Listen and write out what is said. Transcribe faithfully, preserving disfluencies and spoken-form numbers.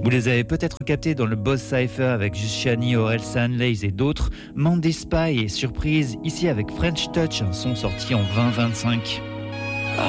Vous les avez peut-être captés dans le Boss Cypher avec Justchani, Aurel Sanleys et d'autres. Mandy Spy et Surprise, ici avec French Touch, un son sorti en vingt vingt-cinq.